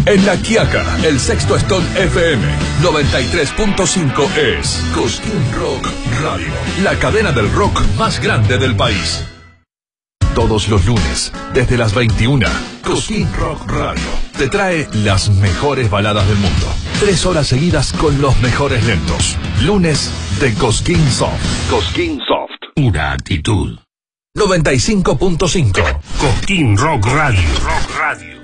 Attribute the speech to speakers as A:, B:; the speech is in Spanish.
A: En La Quiaca, el Sexto Stone FM 93.5 es Cosquín Rock Radio, la cadena del rock más grande del país. Todos los lunes, desde las 21, Cosquín Rock Radio te trae las mejores baladas del mundo. 3 horas seguidas con los mejores lentos. Lunes de Cosquín Soft. Cosquín Soft.
B: Pura actitud.
A: 95.5.
B: Cosquín Rock Radio. Rock Radio.